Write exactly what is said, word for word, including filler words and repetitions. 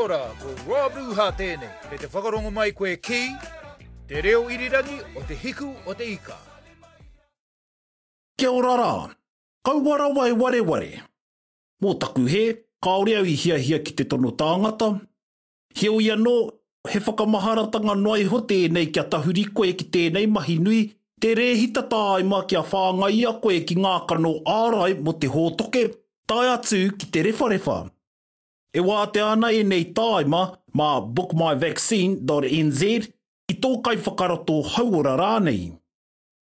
ora, ko Rob Ruha tēnei, me te whakarongo mai koe ki, te reo irirangi o te hiku o te ika. Kia ora rā, kauwara wai ware ware. Mō taku he, kaore au I hia hia ki te tono tāngata. He ui anō, he whakamaharatanga noai ho tēnei kia tahuri koe ki tēnei mahi nui, te rehita tāima kia whāngaia koe ki ngā kano ārai mo te hōtoke, tai atu ki te rewharewa. E wā te ana e nei tāima mā book my vaccine dot n z I tō kai whakarato hauora rānei.